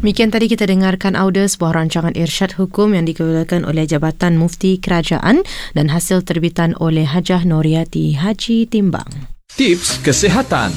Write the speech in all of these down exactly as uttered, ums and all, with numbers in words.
Demikian tadi kita dengarkan audio sebuah rancangan irsyad hukum yang dikeluarkan oleh Jabatan Mufti Kerajaan dan hasil terbitan oleh Hajah Noriati Haji Timbang. Tips kesihatan.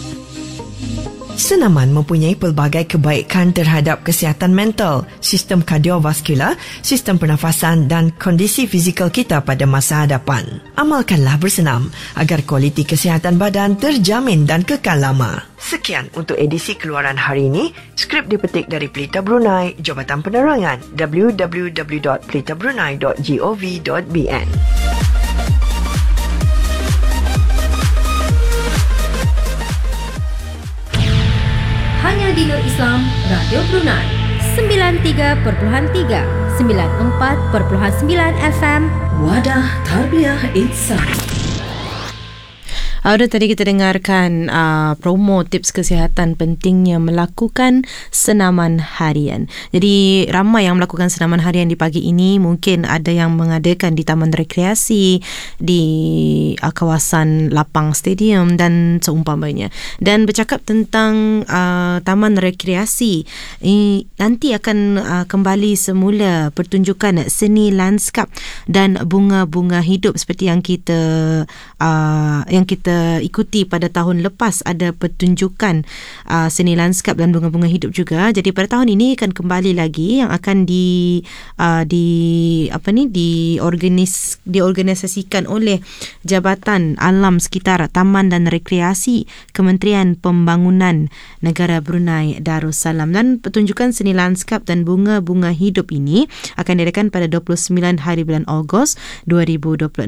Senaman mempunyai pelbagai kebaikan terhadap kesihatan mental, sistem kardiovaskular, sistem pernafasan dan kondisi fizikal kita pada masa hadapan. Amalkanlah bersenam agar kualiti kesihatan badan terjamin dan kekal lama. Sekian untuk edisi keluaran hari ini. Skrip dipetik dari Pelita Brunei, Jabatan Penerangan w w w dot pelita brunei dot gov dot b n. Hanya di Nur Islam Radio Brunei sembilan puluh tiga perpuluhan tiga, sembilan puluh empat perpuluhan sembilan F M, Wadah Tarbiyah Insan. Ada tadi kita dengarkan uh, promo tips kesihatan pentingnya melakukan senaman harian. Jadi ramai yang melakukan senaman harian di pagi ini. Mungkin ada yang mengadakan di taman rekreasi, di uh, kawasan lapang stadium dan seumpamanya. Dan bercakap tentang uh, taman rekreasi, eh, nanti akan uh, kembali semula pertunjukan seni lanskap dan bunga-bunga hidup seperti yang kita uh, yang kita ikuti pada tahun lepas. Ada pertunjukan uh, seni lanskap dan bunga-bunga hidup juga. Jadi pada tahun ini akan kembali lagi yang akan di uh, di apa ni diorganis diorganisasikan oleh Jabatan Alam Sekitar, Taman dan Rekreasi, Kementerian Pembangunan Negara Brunei Darussalam. Dan pertunjukan seni lanskap dan bunga-bunga hidup ini akan diadakan pada dua puluh sembilan hari bulan Ogos dua ribu dua puluh enam